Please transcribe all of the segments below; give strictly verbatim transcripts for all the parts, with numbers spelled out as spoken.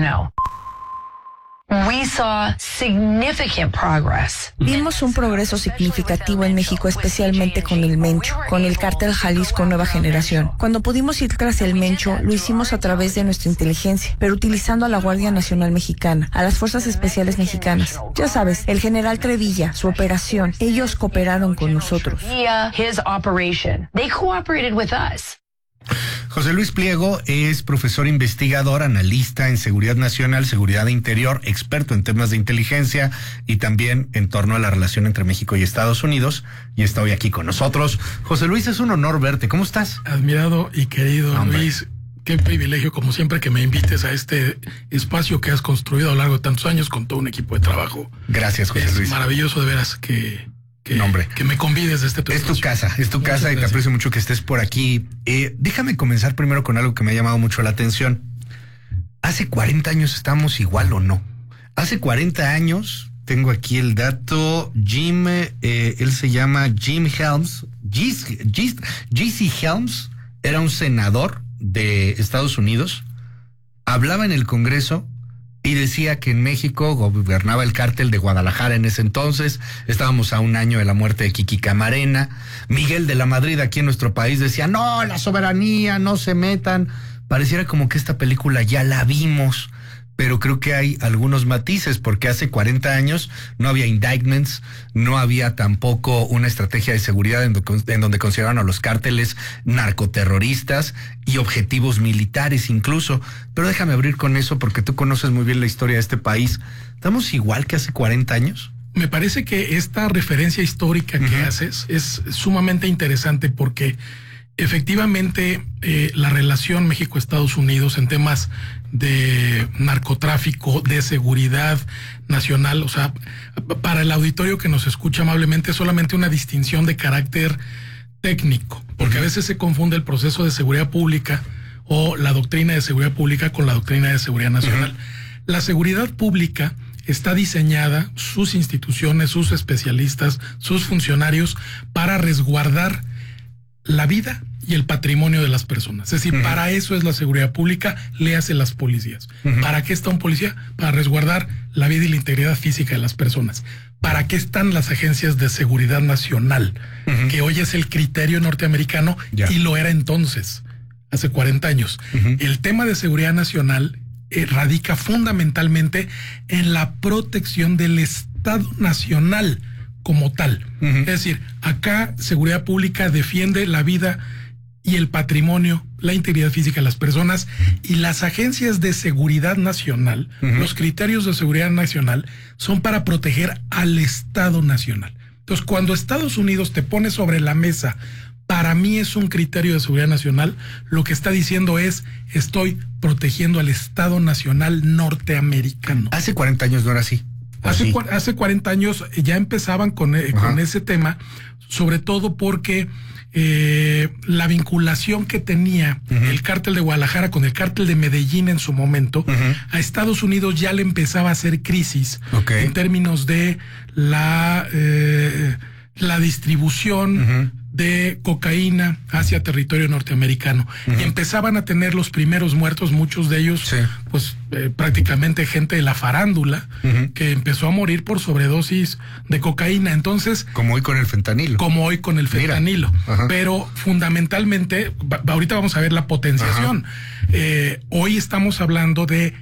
No. We saw significant progress. Vimos un progreso significativo en México, especialmente con el Mencho, con el cártel Jalisco Nueva Generación. Cuando pudimos ir tras el Mencho, lo hicimos a través de nuestra inteligencia, pero utilizando a la Guardia Nacional Mexicana, a las Fuerzas Especiales Mexicanas. Ya sabes, el general Trevilla, su operación, ellos cooperaron con nosotros. His operation. They cooperated with us. José Luis Pliego es profesor investigador, analista en seguridad nacional, seguridad interior, experto en temas de inteligencia y también en torno a la relación entre México y Estados Unidos, y está hoy aquí con nosotros. José Luis, es un honor verte. ¿Cómo estás? Admirado y querido Hombre. Luis, qué privilegio como siempre que me invites a este espacio que has construido a lo largo de tantos años con todo un equipo de trabajo. Gracias, José es Luis. Maravilloso de veras que... Que, no, hombre. que me convides de este tu Es tu casa, es tu Muchas casa y te gracias. aprecio mucho que estés por aquí. Eh, déjame comenzar primero con algo que me ha llamado mucho la atención. ¿Hace cuarenta años estamos igual o no? Hace cuarenta años, tengo aquí el dato, Jim, eh, él se llama Jim Helms, G C Helms, era un senador de Estados Unidos, hablaba en el Congreso y decía que en México gobernaba el cártel de Guadalajara en ese entonces. Estábamos a un año de la muerte de Kiki Camarena. Miguel de la Madrid aquí en nuestro país decía, no, la soberanía, no se metan. Pareciera como que esta película ya la vimos, pero creo que hay algunos matices, porque hace cuarenta años no había indictments, no había tampoco una estrategia de seguridad en, do, en donde consideraban a los cárteles narcoterroristas y objetivos militares incluso. Pero déjame abrir con eso porque tú conoces muy bien la historia de este país. ¿Estamos igual que hace cuarenta años? Me parece que esta referencia histórica que uh-huh. haces es sumamente interesante porque efectivamente eh, la relación México-Estados Unidos en temas de narcotráfico, de seguridad nacional, o sea, para el auditorio que nos escucha amablemente, es solamente una distinción de carácter técnico, porque uh-huh. a veces se confunde el proceso de seguridad pública o la doctrina de seguridad pública con la doctrina de seguridad nacional. Uh-huh. La seguridad pública está diseñada, sus instituciones, sus especialistas, sus funcionarios, para resguardar la vida y el patrimonio de las personas. Es decir, uh-huh. para eso es la seguridad pública, le hace las policías. Uh-huh. ¿Para qué está un policía? Para resguardar la vida y la integridad física de las personas. ¿Para qué están las agencias de seguridad nacional? Uh-huh. Que hoy es el criterio norteamericano yeah. y lo era entonces, hace cuarenta años. Uh-huh. El tema de seguridad nacional eh, radica fundamentalmente en la protección del Estado nacional como tal. Uh-huh. Es decir, acá seguridad pública defiende la vida y el patrimonio, la integridad física de las personas, y las agencias de seguridad nacional, uh-huh. los criterios de seguridad nacional son para proteger al Estado nacional. Entonces, cuando Estados Unidos te pone sobre la mesa, para mí es un criterio de seguridad nacional, lo que está diciendo es, estoy protegiendo al Estado nacional norteamericano. Hace cuarenta años no era así. Hace, hace cuarenta años ya empezaban con, eh, con ese tema, sobre todo porque eh, la vinculación que tenía uh-huh. el cártel de Guadalajara con el cártel de Medellín en su momento, uh-huh. a Estados Unidos ya le empezaba a hacer crisis okay. en términos de la, eh, la distribución uh-huh. de cocaína hacia territorio norteamericano. Uh-huh. Y empezaban a tener los primeros muertos, muchos de ellos, sí. pues eh, prácticamente gente de la farándula, uh-huh. que empezó a morir por sobredosis de cocaína. Entonces, como hoy con el fentanilo. Como hoy con el fentanilo. Uh-huh. Pero fundamentalmente, va, ahorita vamos a ver la potenciación. Uh-huh. Eh, hoy estamos hablando de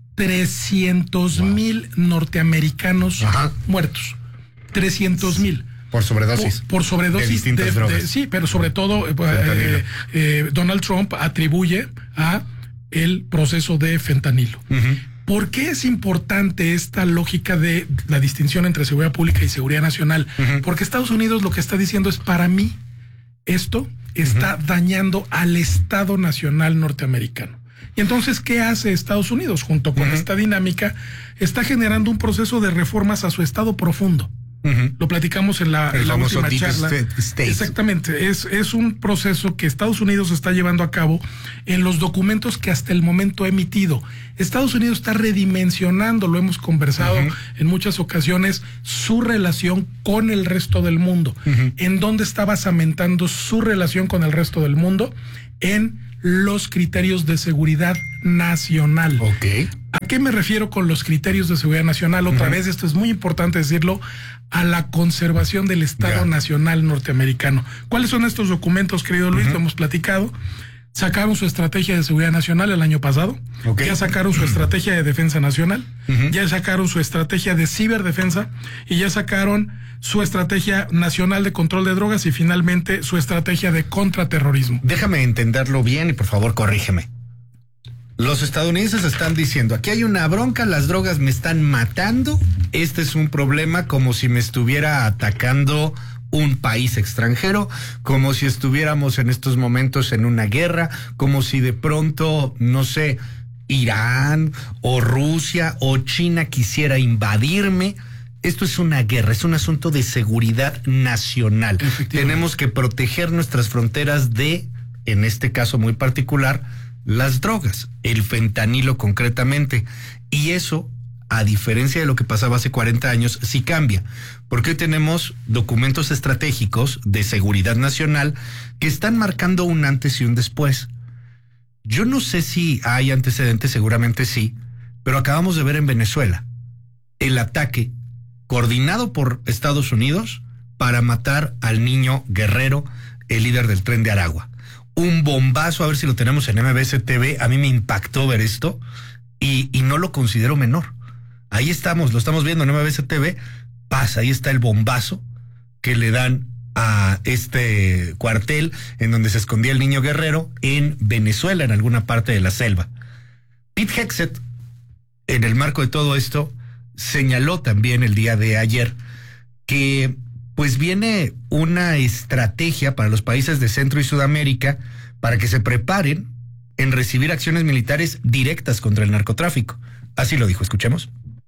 trescientos mil wow. norteamericanos uh-huh. muertos. trescientos mil. Por sobredosis. Por, por sobredosis. De distintas de, drogas. De, sí, pero sobre todo eh, eh, Donald Trump atribuye a el proceso de fentanilo. Uh-huh. ¿Por qué es importante esta lógica de la distinción entre seguridad pública y seguridad nacional? Uh-huh. Porque Estados Unidos lo que está diciendo es, para mí, esto está uh-huh. dañando al Estado nacional norteamericano. Y entonces, ¿qué hace Estados Unidos? Junto con uh-huh. esta dinámica, está generando un proceso de reformas a su Estado profundo. Uh-huh. Lo platicamos en la, en la última charla. States. Exactamente, es, es un proceso que Estados Unidos está llevando a cabo en los documentos que hasta el momento ha emitido. Estados Unidos está redimensionando, lo hemos conversado uh-huh. en muchas ocasiones, su relación con el resto del mundo. Uh-huh. ¿En dónde está basamentando su relación con el resto del mundo? En los criterios de seguridad nacional. Ok. ¿A qué me refiero con los criterios de seguridad nacional? Otra uh-huh. vez, esto es muy importante decirlo, a la conservación del Estado yeah. Nacional norteamericano. ¿Cuáles son estos documentos, querido Luis? Uh-huh. Lo hemos platicado. Sacaron su estrategia de seguridad nacional el año pasado. Okay. Ya sacaron su estrategia de defensa nacional. Uh-huh. Ya sacaron su estrategia de ciberdefensa. Y ya sacaron su estrategia nacional de control de drogas y finalmente su estrategia de contraterrorismo. Déjame entenderlo bien y por favor corrígeme. Los estadounidenses están diciendo, aquí hay una bronca, las drogas me están matando, este es un problema como si me estuviera atacando un país extranjero, como si estuviéramos en estos momentos en una guerra, como si de pronto, no sé, Irán o Rusia o China quisiera invadirme. Esto es una guerra, es un asunto de seguridad nacional. Tenemos que proteger nuestras fronteras de, en este caso muy particular, las drogas, el fentanilo concretamente. Y eso, a diferencia de lo que pasaba hace cuarenta años, sí cambia. Porque hoy tenemos documentos estratégicos de seguridad nacional que están marcando un antes y un después. Yo no sé si hay antecedentes, seguramente sí, pero acabamos de ver en Venezuela el ataque coordinado por Estados Unidos para matar al niño Guerrero, el líder del Tren de Aragua. Un bombazo, a ver si lo tenemos en M B S T V. A mí me impactó ver esto y, y no lo considero menor. Ahí estamos, lo estamos viendo en M B S T V. Pasa, ahí está el bombazo que le dan a este cuartel en donde se escondía el niño Guerrero en Venezuela, en alguna parte de la selva. Pete Hegseth, en el marco de todo esto, señaló también el día de ayer que pues viene una estrategia para los países de Centro y Sudamérica para que se preparen en recibir acciones militares directas contra el narcotráfico. Así lo dijo, escuchemos.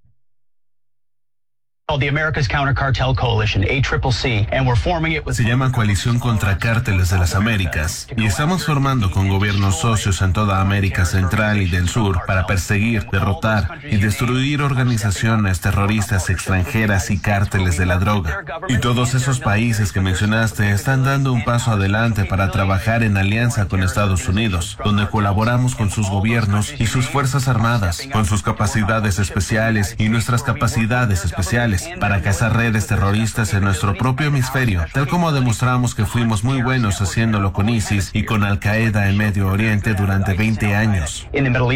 The America's Counter Cartel Coalition, A C C C, and we're forming it with... Se llama Coalición contra Cárteles de las Américas y estamos formando con gobiernos socios en toda América Central y del Sur para perseguir, derrotar y destruir organizaciones terroristas extranjeras y cárteles de la droga. Y todos esos países que mencionaste están dando un paso adelante para trabajar en alianza con Estados Unidos, donde colaboramos con sus gobiernos y sus fuerzas armadas, con sus capacidades especiales y nuestras capacidades especiales, para cazar redes terroristas en nuestro propio hemisferio, tal como demostramos que fuimos muy buenos haciéndolo con ISIS y con Al Qaeda en Medio Oriente durante veinte años.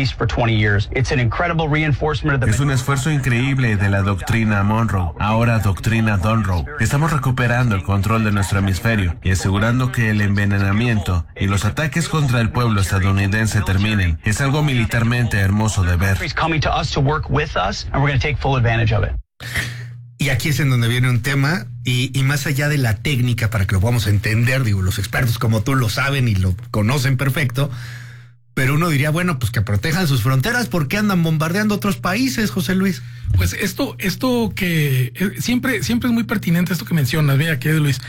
Es un esfuerzo increíble de la doctrina Monroe, ahora doctrina Donroe. Estamos recuperando el control de nuestro hemisferio y asegurando que el envenenamiento y los ataques contra el pueblo estadounidense terminen. Es algo militarmente hermoso de ver. Y aquí es en donde viene un tema, y, y más allá de la técnica, para que lo podamos entender, digo, los expertos como tú lo saben y lo conocen perfecto, pero uno diría, bueno, pues que protejan sus fronteras, porque andan bombardeando otros países, José Luis. Pues esto, esto que eh, siempre, siempre es muy pertinente esto que mencionas, mira, querido Luis.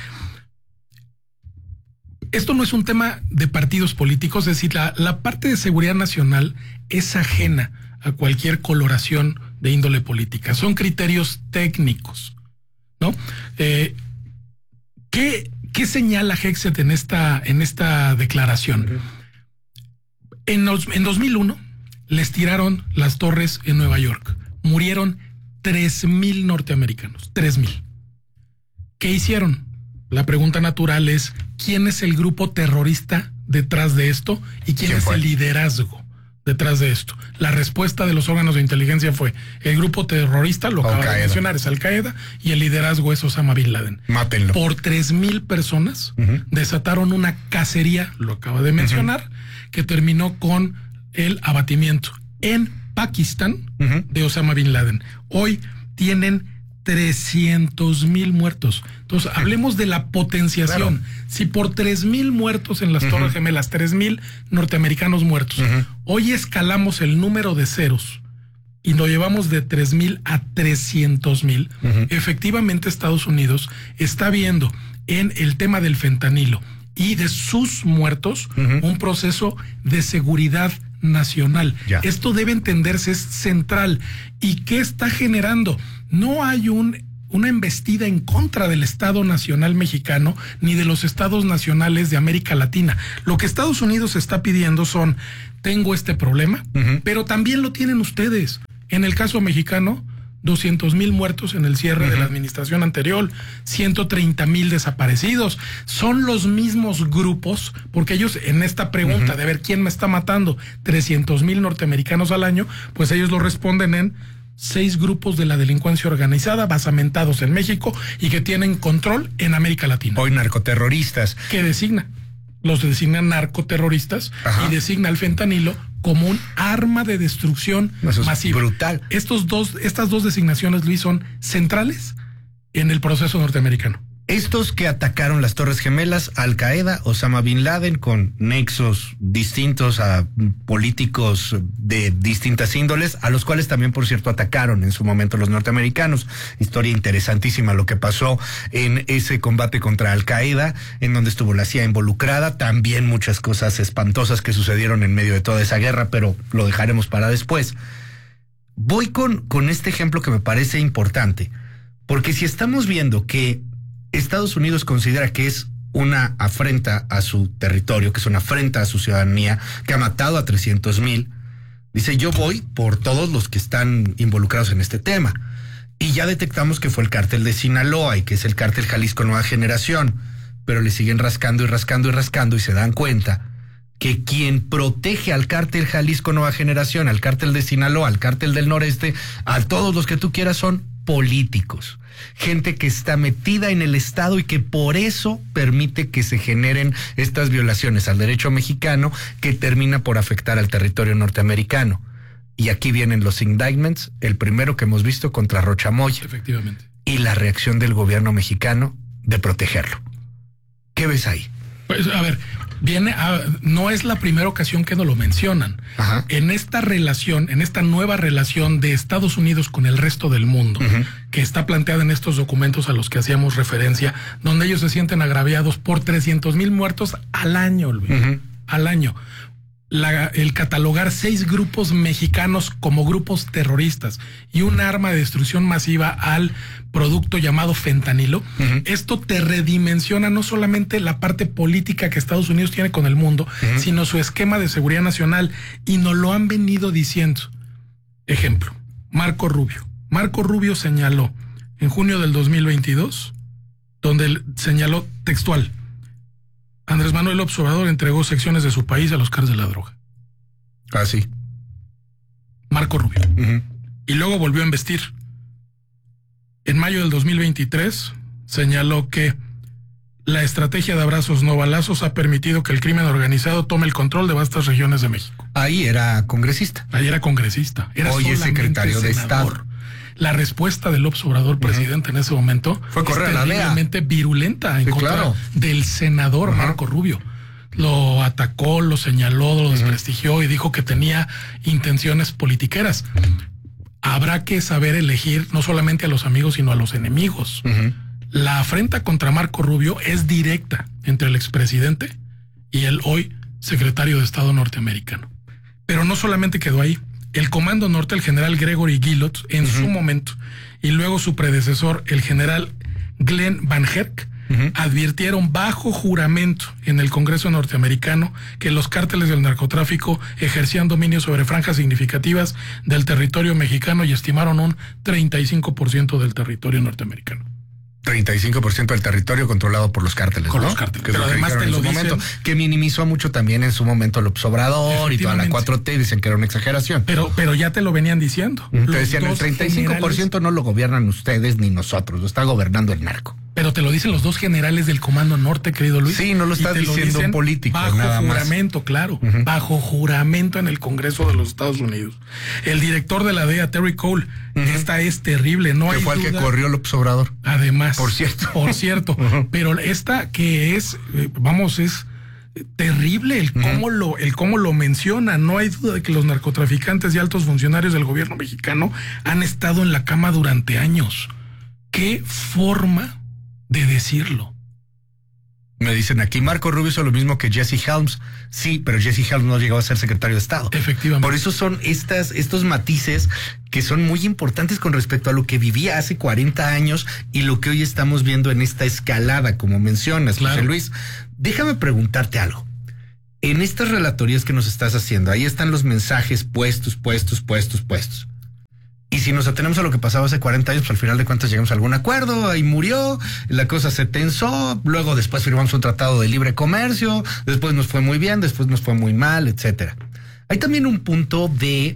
Esto no es un tema de partidos políticos, es decir, la, la parte de seguridad nacional es ajena a cualquier coloración de índole política. Son criterios técnicos, ¿no? Eh, ¿qué, ¿Qué señala Hegseth en esta, en esta declaración? Uh-huh. En, los, en dos mil uno les tiraron las torres en Nueva York. Murieron tres mil norteamericanos. tres mil. ¿Qué hicieron? La pregunta natural es, ¿quién es el grupo terrorista detrás de esto? ¿Y quién, ¿Quién es fue? el liderazgo detrás de esto? La respuesta de los órganos de inteligencia fue, el grupo terrorista, lo acaba de mencionar, es Al Qaeda, y el liderazgo es Osama Bin Laden. Mátenlo. Por tres mil personas uh-huh. desataron una cacería, lo acaba de mencionar, uh-huh. que terminó con el abatimiento en Pakistán uh-huh. de Osama Bin Laden. Hoy tienen trescientos mil muertos. Entonces, hablemos de la potenciación. Claro. Si por tres mil muertos en las uh-huh. Torres Gemelas, tres mil norteamericanos muertos, uh-huh. hoy escalamos el número de ceros y lo llevamos de tres mil a trescientos mil, uh-huh. efectivamente Estados Unidos está viendo en el tema del fentanilo y de sus muertos uh-huh. un proceso de seguridad nacional. Ya. Esto debe entenderse, es central. ¿Y qué está generando? No hay un, una embestida en contra del Estado Nacional mexicano ni de los estados nacionales de América Latina. Lo que Estados Unidos está pidiendo son, tengo este problema, uh-huh. pero también lo tienen ustedes. En el caso mexicano, doscientos mil muertos en el cierre uh-huh. de la administración anterior, ciento treinta mil desaparecidos. Son los mismos grupos, porque ellos en esta pregunta uh-huh. de ver quién me está matando, trescientos mil norteamericanos al año, pues ellos lo responden en seis grupos de la delincuencia organizada basamentados en México y que tienen control en América Latina. Hoy narcoterroristas. Que designa, los designan narcoterroristas Ajá. y designa el fentanilo como un arma de destrucción Eso es masiva. Brutal. Estos dos, estas dos designaciones, Luis, son centrales en el proceso norteamericano. Estos que atacaron las Torres Gemelas, Al Qaeda, Osama Bin Laden, con nexos distintos a políticos de distintas índoles, a los cuales también, por cierto, atacaron en su momento los norteamericanos. Historia interesantísima lo que pasó en ese combate contra Al Qaeda, en donde estuvo la C I A involucrada. También muchas cosas espantosas que sucedieron en medio de toda esa guerra, pero lo dejaremos para después. Voy con, con este ejemplo que me parece importante, porque si estamos viendo que Estados Unidos considera que es una afrenta a su territorio, que es una afrenta a su ciudadanía, que ha matado a trescientos mil, dice, yo voy por todos los que están involucrados en este tema. Y ya detectamos que fue el cártel de Sinaloa y que es el cártel Jalisco Nueva Generación, pero le siguen rascando y rascando y rascando y se dan cuenta que quien protege al cártel Jalisco Nueva Generación, al cártel de Sinaloa, al cártel del Noreste, a todos los que tú quieras son políticos. Gente que está metida en el Estado y que por eso permite que se generen estas violaciones al derecho mexicano que termina por afectar al territorio norteamericano. Y aquí vienen los indictments, el primero que hemos visto contra Rocha Moya. Efectivamente. Y la reacción del gobierno mexicano de protegerlo. ¿Qué ves ahí? Pues, a ver, viene a, no es la primera ocasión que nos lo mencionan. Ajá. En esta relación, en esta nueva relación de Estados Unidos con el resto del mundo, uh-huh. que está planteada en estos documentos a los que hacíamos referencia, donde ellos se sienten agraviados por trescientos mil muertos al año, Luis, uh-huh. al año. La, el catalogar seis grupos mexicanos como grupos terroristas y un arma de destrucción masiva al producto llamado fentanilo, uh-huh. esto te redimensiona no solamente la parte política que Estados Unidos tiene con el mundo, uh-huh. sino su esquema de seguridad nacional, y nos lo han venido diciendo. Ejemplo, Marco Rubio. Marco Rubio señaló en junio del dos mil veintidós, donde él señaló textual: Andrés Manuel López Obrador entregó secciones de su país a los cárteles de la droga. Ah, sí. Marco Rubio. Uh-huh. Y luego volvió a embestir. En mayo del dos mil veintitrés señaló que la estrategia de abrazos no balazos ha permitido que el crimen organizado tome el control de vastas regiones de México. Ahí era congresista. Ahí era congresista. Era Hoy es secretario de Estado. La respuesta del López Obrador, presidente, uh-huh. en ese momento fue correr es a la D E A. terriblemente virulenta en sí, contra claro. del senador uh-huh. Marco Rubio. Lo atacó, lo señaló, lo uh-huh. desprestigió y dijo que tenía intenciones politiqueras. Habrá que saber elegir no solamente a los amigos, sino a los enemigos. Uh-huh. La afrenta contra Marco Rubio es directa entre el expresidente y el hoy secretario de Estado norteamericano. Pero no solamente quedó ahí. El Comando Norte, el general Gregory Guillots, en uh-huh. su momento, y luego su predecesor, el general Glenn Van Herk, uh-huh. advirtieron bajo juramento en el Congreso norteamericano que los cárteles del narcotráfico ejercían dominio sobre franjas significativas del territorio mexicano y estimaron un treinta y cinco por ciento del territorio norteamericano. treinta y cinco por ciento del territorio controlado por los cárteles, Con ¿no? los cárteles. Que Pero además te en lo su dicen... momento, que minimizó mucho también en su momento López Obrador y toda la cuatro T, dicen que era una exageración. Pero, pero ya te lo venían diciendo. Te decían, el treinta y cinco por ciento generales... no lo gobiernan ustedes ni nosotros, lo está gobernando el narco. Pero te lo dicen los dos generales del Comando Norte, querido Luis. Sí, no lo está diciendo un político, bajo nada más. juramento, claro, uh-huh. bajo juramento en el Congreso de los Estados Unidos. El director de la D E A, Terry Cole, uh-huh. esta es terrible, no que hay fue duda. el que corrió López Obrador. Además. Por cierto. Por cierto. uh-huh. Pero esta que es, vamos, es terrible el uh-huh. cómo lo, el cómo lo menciona. No hay duda de que los narcotraficantes y altos funcionarios del gobierno mexicano han estado en la cama durante años. ¿Qué forma de decirlo? Me dicen aquí, Marco Rubio hizo lo mismo que Jesse Helms. Sí, pero Jesse Helms no llegó a ser secretario de Estado. Efectivamente. Por eso son estas, estos matices que son muy importantes con respecto a lo que vivía hace cuarenta años y lo que hoy estamos viendo en esta escalada, como mencionas, claro. José Luis. Déjame preguntarte algo. En estas relatorías que nos estás haciendo, ahí están los mensajes puestos, puestos, puestos, puestos. Y si nos atenemos a lo que pasaba hace cuarenta años, pues al final de cuentas llegamos a algún acuerdo, ahí murió, la cosa se tensó, luego después firmamos un tratado de libre comercio, después nos fue muy bien, después nos fue muy mal, etcétera. Hay también un punto de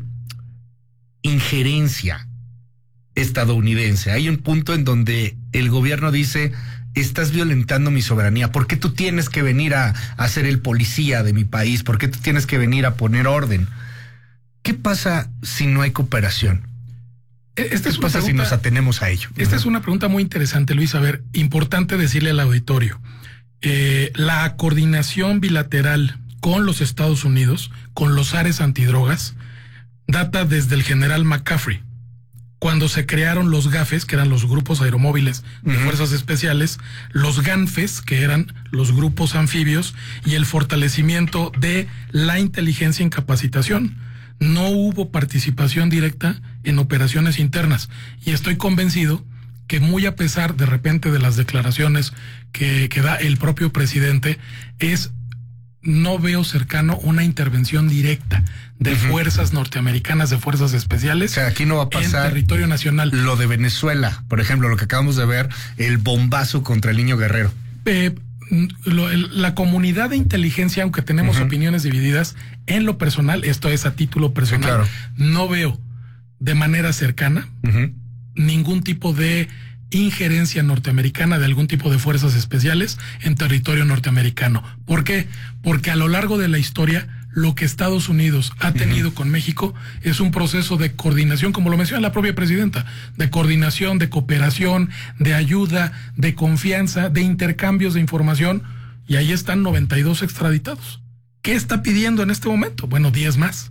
injerencia estadounidense. Hay un punto en donde el gobierno dice, estás violentando mi soberanía. ¿Por qué tú tienes que venir a, a ser el policía de mi país? ¿Por qué tú tienes que venir a poner orden? ¿Qué pasa si no hay cooperación? Esta es ¿Qué pasa pregunta, si nos atenemos a ello? Esta uh-huh. es una pregunta muy interesante, Luis. A ver, importante decirle al auditorio. Eh, la coordinación bilateral con los Estados Unidos, con los ares antidrogas, data desde el general McCaffrey. Cuando se crearon los GAFES, que eran los grupos aeromóviles de uh-huh. fuerzas especiales, los GANFES, que eran los grupos anfibios, y el fortalecimiento de la inteligencia en capacitación. No hubo participación directa en operaciones internas. Y estoy convencido que muy a pesar de repente de las declaraciones que, que da el propio presidente, es no veo cercano una intervención directa de uh-huh. fuerzas norteamericanas, de fuerzas especiales. O sea, aquí no va a pasar en territorio nacional. Lo de Venezuela, por ejemplo, lo que acabamos de ver, el bombazo contra el niño Guerrero. Eh, Lo, el, la comunidad de inteligencia, aunque tenemos uh-huh. opiniones divididas, en lo personal, esto es a título personal, sí, claro. no veo de manera cercana uh-huh. ningún tipo de injerencia norteamericana de algún tipo de fuerzas especiales en territorio norteamericano. ¿Por qué? Porque a lo largo de la historia, lo que Estados Unidos ha tenido uh-huh. con México es un proceso de coordinación, como lo menciona la propia presidenta, de coordinación, de cooperación, de ayuda, de confianza, de intercambios de información, y ahí están noventa y dos extraditados. ¿Qué está pidiendo en este momento? Bueno, diez más.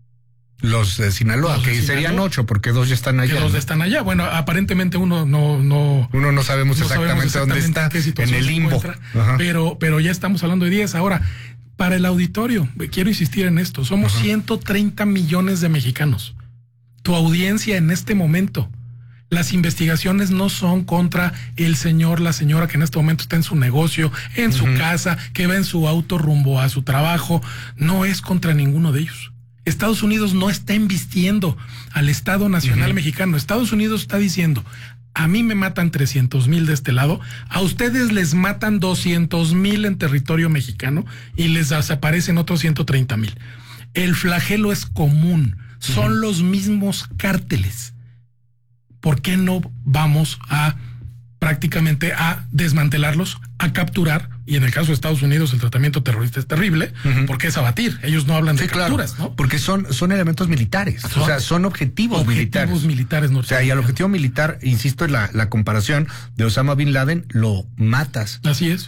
Los de Sinaloa, los que de serían Sinaloa, ocho, porque dos ya están allá. Que dos ¿no? están allá. Bueno, aparentemente uno no... no uno no sabemos, no exactamente, sabemos exactamente dónde está, en el limbo. Pero, pero ya estamos hablando de diez. Ahora, para el auditorio, quiero insistir en esto, somos uh-huh. ciento treinta millones de mexicanos. Tu audiencia en este momento. Las investigaciones no son contra el señor, la señora que en este momento está en su negocio, en uh-huh. su casa, que va en su auto rumbo a su trabajo. No es contra ninguno de ellos. Estados Unidos no está embistiendo al Estado Nacional uh-huh. mexicano. Estados Unidos está diciendo, a mí me matan trescientos mil de este lado, a ustedes les matan doscientos mil en territorio mexicano y les desaparecen otros ciento treinta mil. El flagelo es común, son uh-huh. los mismos cárteles. ¿Por qué no vamos a prácticamente a desmantelarlos, a capturar? Y en el caso de Estados Unidos el tratamiento terrorista es terrible, uh-huh. porque es abatir. Ellos no hablan sí, de capturas, claro, ¿no? Porque son, son elementos militares, son, o sea, son objetivos, objetivos militares. militares o sea, y al objetivo militar, insisto en la, la comparación de Osama Bin Laden, lo matas. Así es.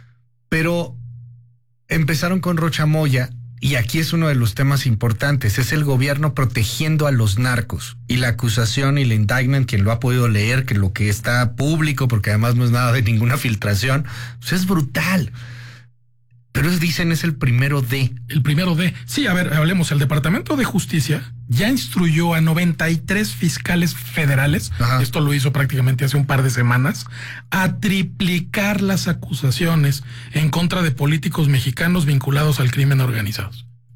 Pero empezaron con Rocha Moya, y aquí es uno de los temas importantes, es el gobierno protegiendo a los narcos. Y la acusación y la indictment, quien lo ha podido leer, que lo que está público, porque además no es nada de ninguna filtración, pues es brutal. Pero ellos dicen es el primero de. El primero de. Sí, a ver, hablemos. El Departamento de Justicia ya instruyó a noventa y tres fiscales federales, Ajá. esto lo hizo prácticamente hace un par de semanas, a triplicar las acusaciones en contra de políticos mexicanos vinculados al crimen organizado.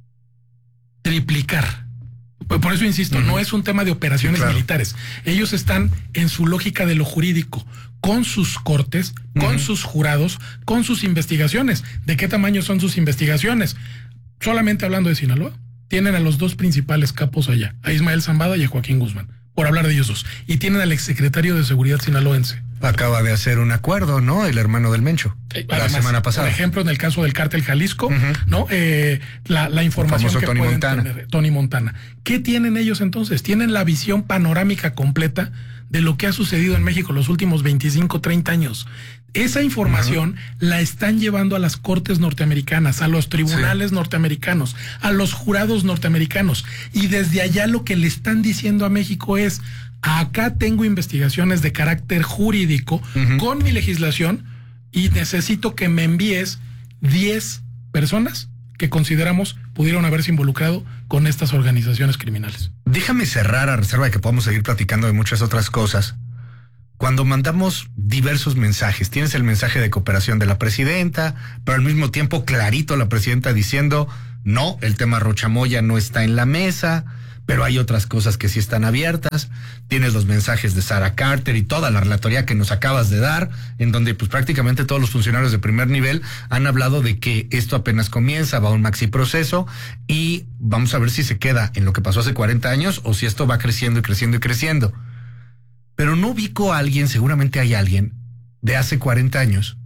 Triplicar. Por eso insisto, uh-huh. no es un tema de operaciones claro. militares. Ellos están en su lógica de lo jurídico, con sus cortes, con uh-huh. sus jurados, con sus investigaciones. ¿De qué tamaño son sus investigaciones? Solamente hablando de Sinaloa, tienen a los dos principales capos allá, a Ismael Zambada y a Joaquín Guzmán, por hablar de ellos dos. Y tienen al exsecretario de Seguridad sinaloense. Acaba de hacer un acuerdo, ¿no? El hermano del Mencho, eh, la además, semana pasada. Por ejemplo, en el caso del cártel Jalisco, uh-huh. ¿no? Eh, la, la información que Tony pueden Montana. tener, Tony Montana. ¿Qué tienen ellos entonces? Tienen la visión panorámica completa de lo que ha sucedido en México los últimos veinticinco, treinta años. Esa información uh-huh. la están llevando a las cortes norteamericanas, a los tribunales sí. norteamericanos, a los jurados norteamericanos. Y desde allá lo que le están diciendo a México es, acá tengo investigaciones de carácter jurídico uh-huh. con mi legislación y necesito que me envíes diez personas que consideramos pudieron haberse involucrado con estas organizaciones criminales. Déjame cerrar a reserva de que podamos seguir platicando de muchas otras cosas. Cuando mandamos diversos mensajes, tienes el mensaje de cooperación de la presidenta, pero al mismo tiempo clarito la presidenta diciendo, no, el tema Rochamoya no está en la mesa, pero hay otras cosas que sí están abiertas. Tienes los mensajes de Sara Carter y toda la relatoría que nos acabas de dar, en donde pues prácticamente todos los funcionarios de primer nivel han hablado de que esto apenas comienza, va a un maxi proceso y vamos a ver si se queda en lo que pasó hace cuarenta años o si esto va creciendo y creciendo y creciendo. Pero no ubico a alguien, seguramente hay alguien, de hace cuarenta años,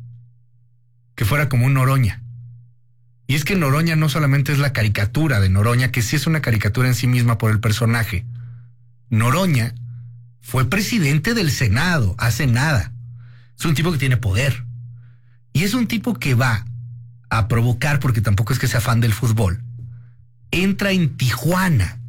que fuera como un Noroña. Y es que Noroña no solamente es la caricatura de Noroña, que sí es una caricatura en sí misma por el personaje. Noroña fue presidente del Senado hace nada. Es un tipo que tiene poder. Y es un tipo que va a provocar, porque tampoco es que sea fan del fútbol. Entra en Tijuana.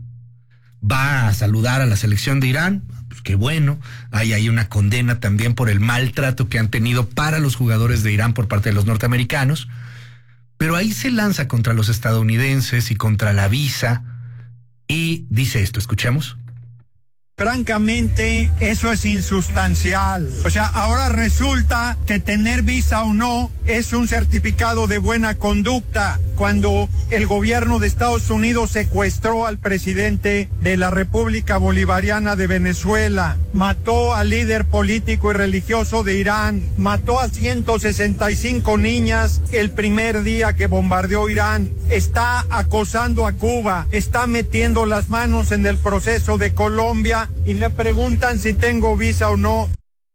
Va a saludar a la selección de Irán. Pues qué bueno. Hay ahí una condena también por el maltrato que han tenido para los jugadores de Irán por parte de los norteamericanos. Pero ahí se lanza contra los estadounidenses y contra la visa y dice esto, escuchemos. Francamente, eso es insustancial. O sea, ahora resulta que tener visa o no es un certificado de buena conducta. Cuando el gobierno de Estados Unidos secuestró al presidente de la República Bolivariana de Venezuela, mató al líder político y religioso de Irán, mató a ciento sesenta y cinco niñas el primer día que bombardeó Irán, está acosando a Cuba, está metiendo las manos en el proceso de Colombia y le preguntan si tengo visa o no.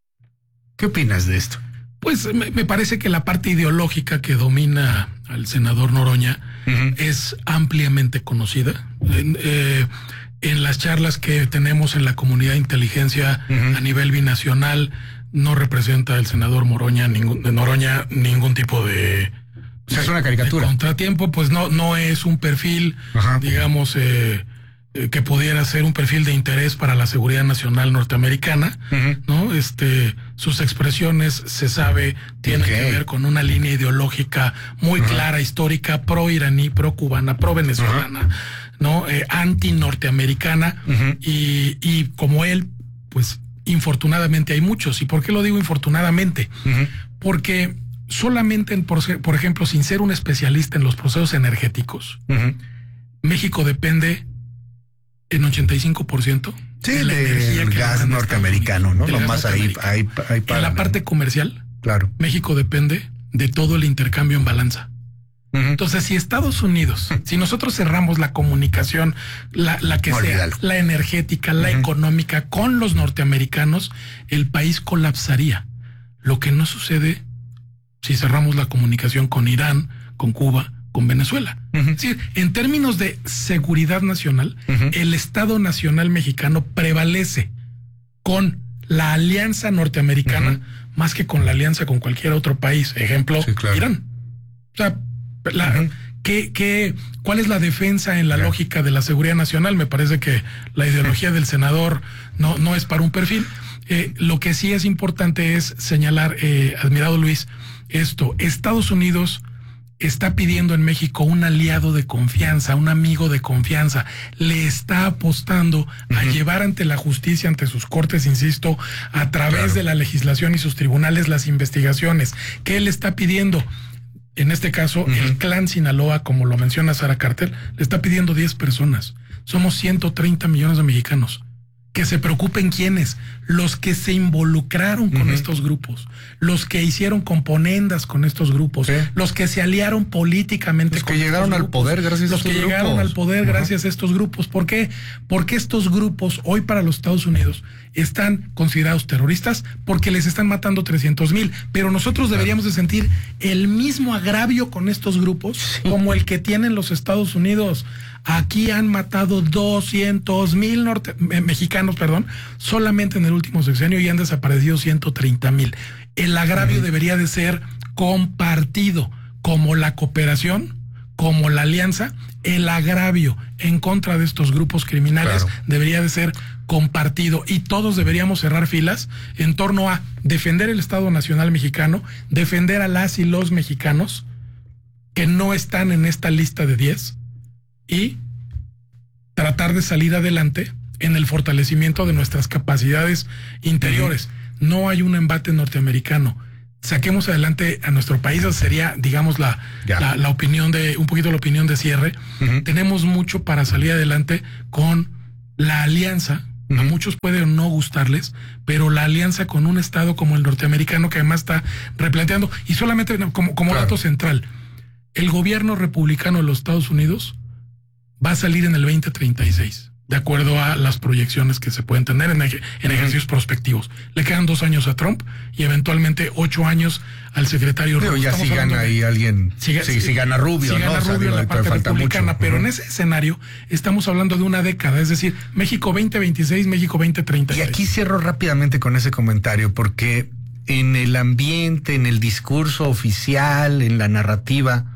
¿Qué opinas de esto? Pues me, me parece que la parte ideológica que domina al senador Noroña uh-huh. es ampliamente conocida. En, eh, en las charlas que tenemos en la comunidad de inteligencia uh-huh. a nivel binacional, no representa el senador Moroña, ningún, de Noroña ningún tipo de... O sea, es una caricatura. De contratiempo, pues no, no es un perfil, uh-huh. digamos... Eh, que pudiera ser un perfil de interés para la seguridad nacional norteamericana, uh-huh. ¿no? Este, sus expresiones, se sabe, tienen okay. que ver con una línea ideológica muy uh-huh. clara, histórica, pro-iraní, pro-cubana, pro-venezolana, uh-huh. ¿no? Eh, anti-norteamericana, uh-huh. y, y como él, pues, infortunadamente hay muchos. ¿Y por qué lo digo infortunadamente? Uh-huh. Porque solamente, en, por, por ejemplo, sin ser un especialista en los procesos energéticos, uh-huh. México depende en ochenta y cinco por ciento sí, de la energía del gas norteamericano, ¿no? Nomás ahí, ahí, ahí para, en la parte ¿no? comercial, claro. México depende de todo el intercambio en balanza. Uh-huh. Entonces, si Estados Unidos, si nosotros cerramos la comunicación, la, la que Olvídalo. sea, la energética, la uh-huh. económica con los norteamericanos, el país colapsaría. Lo que no sucede si cerramos la comunicación con Irán, con Cuba, con Venezuela. Uh-huh. Es decir, en términos de seguridad nacional, uh-huh. el Estado Nacional Mexicano prevalece con la alianza norteamericana uh-huh. más que con la alianza con cualquier otro país. Ejemplo, sí, claro. Irán. O sea, la, uh-huh. ¿qué, qué, ¿cuál es la defensa en la claro. lógica de la seguridad nacional? Me parece que la ideología uh-huh. del senador no, no es para un perfil. Eh, lo que sí es importante es señalar, eh, admirado Luis, esto, Estados Unidos está pidiendo en México un aliado de confianza, un amigo de confianza. Le está apostando uh-huh. a llevar ante la justicia, ante sus cortes, insisto, a través claro. de la legislación y sus tribunales, las investigaciones. ¿Qué le está pidiendo? En este caso, uh-huh. el clan Sinaloa, como lo menciona Sara Carter, le está pidiendo diez personas. Somos ciento treinta millones de mexicanos. Que se preocupen quiénes, los que se involucraron con uh-huh. estos grupos, los que hicieron componendas con estos grupos, sí. los que se aliaron políticamente los con que llegaron estos al grupos, poder gracias los a estos que grupos. llegaron al poder uh-huh. gracias a estos grupos. ¿Por qué? Porque estos grupos hoy para los Estados Unidos están considerados terroristas porque les están matando trescientos mil, pero nosotros deberíamos de sentir el mismo agravio con estos grupos sí. como el que tienen los Estados Unidos. Aquí han matado doscientos mil norte- eh, mexicanos, perdón, solamente en el último sexenio y han desaparecido ciento treinta mil. El agravio uh-huh. debería de ser compartido, como la cooperación como la alianza, el agravio en contra de estos grupos criminales claro. debería de ser compartido y todos deberíamos cerrar filas en torno a defender el Estado Nacional Mexicano, defender a las y los mexicanos que no están en esta lista de diez y tratar de salir adelante en el fortalecimiento de nuestras capacidades interiores. Uh-huh. No hay un embate norteamericano. Saquemos adelante a nuestro país, esa sería, digamos, la, la, la opinión de, un poquito la opinión de cierre. Uh-huh. Tenemos mucho para salir adelante con la alianza. Uh-huh. A muchos puede no gustarles, pero la alianza con un estado como el norteamericano que además está replanteando, y solamente como, como claro. dato central, el gobierno republicano de los Estados Unidos va a salir en el veinte treinta y seis. De acuerdo a las proyecciones que se pueden tener en, ej- en ejercicios prospectivos. Le quedan dos años a Trump y eventualmente ocho años al secretario Rubio. Ya si gana ahí de, alguien, si, si, si gana Rubio, si ¿no? gana Rubio, o sea, digo, en la parte republicana, mucho. Pero uh-huh. en ese escenario estamos hablando de una década, es decir, México veinte veintiséis, México veinte treinta y seis. Y aquí cierro rápidamente con ese comentario, porque en el ambiente, en el discurso oficial, en la narrativa,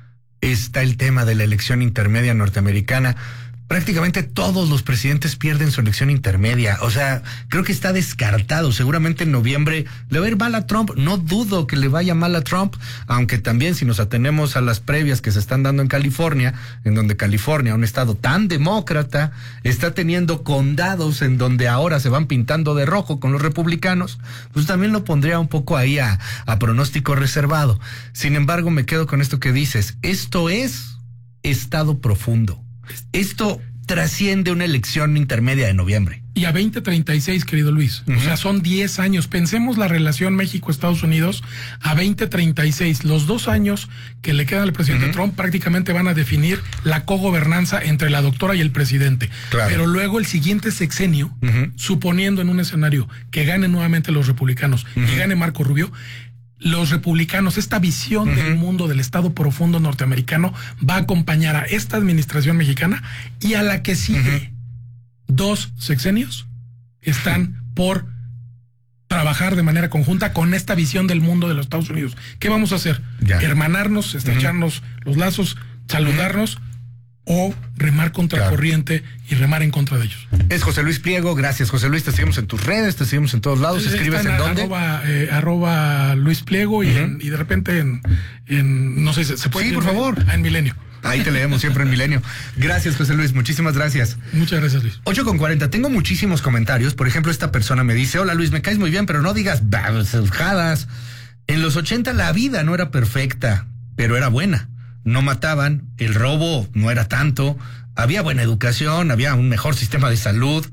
está el tema de la elección intermedia norteamericana. Prácticamente todos los presidentes pierden su elección intermedia. O sea, creo que está descartado. Seguramente en noviembre le va a ir mal a Trump. No dudo que le vaya mal a Trump, aunque también si nos atenemos a las previas que se están dando en California, en donde California, un estado tan demócrata, está teniendo condados en donde ahora se van pintando de rojo con los republicanos, pues también lo pondría un poco ahí a, a pronóstico reservado. Sin embargo, me quedo con esto que dices. Esto es estado profundo. Esto trasciende una elección intermedia de noviembre. Y a veinte treinta y seis, querido Luis. Uh-huh. O sea, son diez años. Pensemos la relación México-Estados Unidos a veinte treinta y seis. Los dos años que le quedan al presidente uh-huh. Trump prácticamente van a definir la cogobernanza entre la doctora y el presidente. Claro. Pero luego el siguiente sexenio, uh-huh. suponiendo en un escenario que ganen nuevamente los republicanos, uh-huh. que gane Marco Rubio, los republicanos, esta visión uh-huh. del mundo del Estado profundo norteamericano va a acompañar a esta administración mexicana y a la que sigue. Uh-huh. Dos sexenios están por trabajar de manera conjunta con esta visión del mundo de los Estados Unidos. ¿Qué vamos a hacer? Ya. Hermanarnos, estrecharnos uh-huh. los lazos, saludarnos, uh-huh. o remar contra claro. corriente y remar en contra de ellos. Es José Luis Pliego. Gracias, José Luis. Te seguimos en tus redes, te seguimos en todos lados. ¿Escribes en, en dónde? Arroba, eh, arroba Luis Pliego y, uh-huh. en, y de repente en, en no sé, ¿se, se puede? Sí, por favor. Ah, en Milenio. Ahí te leemos siempre en Milenio. Gracias, José Luis. Muchísimas gracias. Muchas gracias, Luis. ocho con cuarenta. Tengo muchísimos comentarios. Por ejemplo, esta persona me dice: hola, Luis, me caes muy bien, pero no digas babosadas. En los ochenta la vida no era perfecta, pero era buena. No mataban, el robo no era tanto, había buena educación, había un mejor sistema de salud.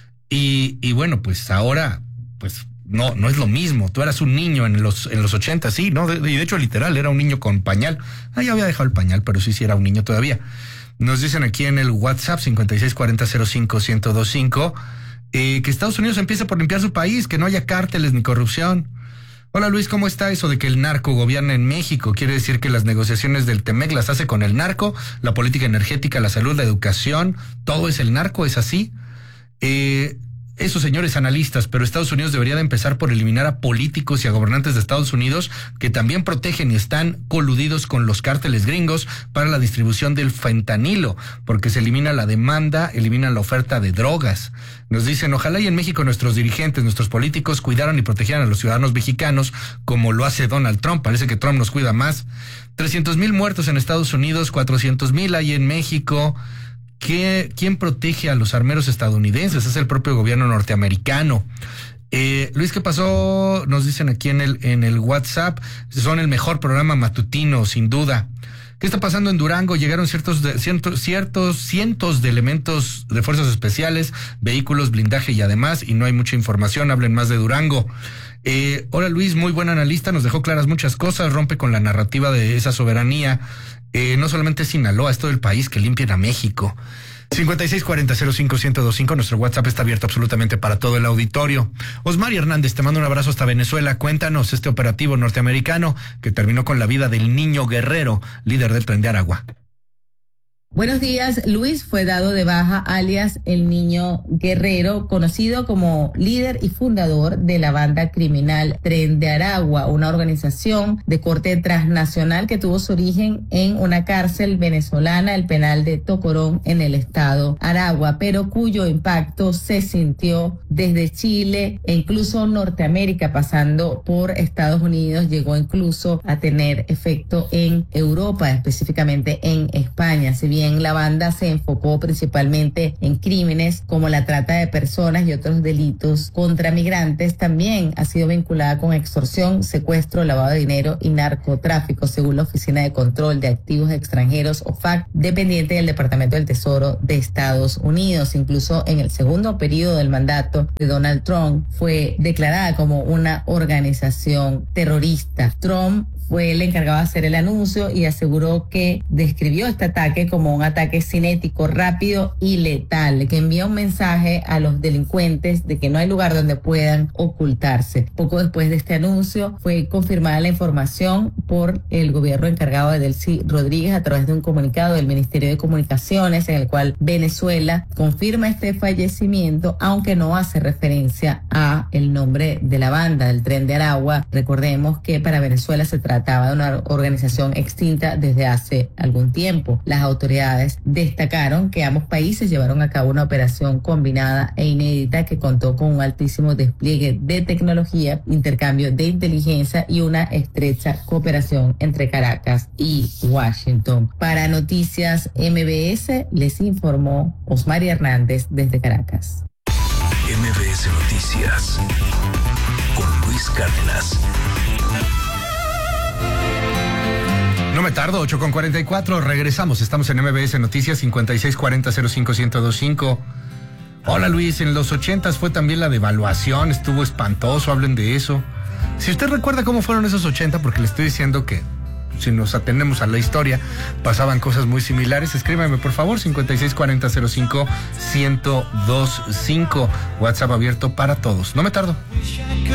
Y, y bueno, pues ahora, pues no, no es lo mismo. Tú eras un niño en los, en los ochenta, sí, ¿no? De, y de hecho, literal, era un niño con pañal. Ah, ya había dejado el pañal, pero sí, sí era un niño todavía. Nos dicen aquí en el WhatsApp cincuenta y seis cuarenta cero cinco ciento veinticinco eh, que Estados Unidos empieza por limpiar su país, que no haya cárteles ni corrupción. Hola Luis, ¿cómo está eso de que el narco gobierna en México? ¿Quiere decir que las negociaciones del Temec las hace con el narco? La política energética, la salud, la educación, ¿todo es el narco? ¿Es así? Eh, esos señores analistas, pero Estados Unidos debería de empezar por eliminar a políticos y a gobernantes de Estados Unidos que también protegen y están coludidos con los cárteles gringos para la distribución del fentanilo, porque se elimina la demanda, eliminan la oferta de drogas. Nos dicen, ojalá y en México nuestros dirigentes, nuestros políticos cuidaran y protegieran a los ciudadanos mexicanos como lo hace Donald Trump. Parece que Trump nos cuida más. trescientos mil muertos en Estados Unidos, cuatrocientos mil hay en México. ¿Qué, ¿Quién protege a los armeros estadounidenses? Es el propio gobierno norteamericano. Eh, Luis, ¿qué pasó? Nos dicen aquí en el, en el WhatsApp. Son el mejor programa matutino, sin duda. ¿Qué está pasando en Durango? Llegaron ciertos, de, cientos, ciertos cientos de elementos de fuerzas especiales, vehículos, blindaje y además, y no hay mucha información. Hablen más de Durango. Eh, hola Luis, muy buen analista, nos dejó claras muchas cosas, rompe con la narrativa de esa soberanía. Eh, no solamente es Sinaloa, es todo el país que limpien a México. cincuenta y seis cuarenta cero cinco ciento veinticinco, nuestro WhatsApp está abierto absolutamente para todo el auditorio. Osmar Hernández, te mando un abrazo hasta Venezuela. Cuéntanos este operativo norteamericano que terminó con la vida del niño Guerrero, líder del Tren de Aragua. Buenos días. Luis fue dado de baja, alias el Niño Guerrero, conocido como líder y fundador de la banda criminal Tren de Aragua, una organización de corte transnacional que tuvo su origen en una cárcel venezolana, el penal de Tocorón, en el estado Aragua, pero cuyo impacto se sintió desde Chile e incluso Norteamérica, pasando por Estados Unidos, llegó incluso a tener efecto en Europa, específicamente en España. Si bien la banda se enfocó principalmente en crímenes como la trata de personas y otros delitos contra migrantes, también ha sido vinculada con extorsión, secuestro, lavado de dinero y narcotráfico, según la Oficina de Control de Activos Extranjeros, O F A C, dependiente del Departamento del Tesoro de Estados Unidos. Incluso en el segundo periodo del mandato de Donald Trump fue declarada como una organización terrorista. Trump fue el encargado de hacer el anuncio y aseguró que describió este ataque como un ataque cinético, rápido y letal, que envía un mensaje a los delincuentes de que no hay lugar donde puedan ocultarse. Poco después de este anuncio fue confirmada la información por el gobierno encargado de Delcy Rodríguez a través de un comunicado del Ministerio de Comunicaciones, en el cual Venezuela confirma este fallecimiento, aunque no hace referencia a el nombre de la banda del Tren de Aragua. Recordemos que para Venezuela se trata trataba de una organización extinta desde hace algún tiempo. Las autoridades destacaron que ambos países llevaron a cabo una operación combinada e inédita que contó con un altísimo despliegue de tecnología, intercambio de inteligencia y una estrecha cooperación entre Caracas y Washington. Para Noticias M B S les informó Osmari Hernández desde Caracas. M B S Noticias con Luis Cárdenas. No me tardo, ocho con cuarenta y cuatro, regresamos, estamos en M B S Noticias cincuenta y seis cuarenta cero cinco uno cero dos cinco. Hola Luis, en los ochentas fue también la devaluación, estuvo espantoso, hablen de eso. Si usted recuerda cómo fueron esos ochenta, porque le estoy diciendo que si nos atenemos a la historia, pasaban cosas muy similares, escríbame por favor, cincuenta y seis cuarenta cero cinco uno cero dos cinco, WhatsApp abierto para todos. No me tardo.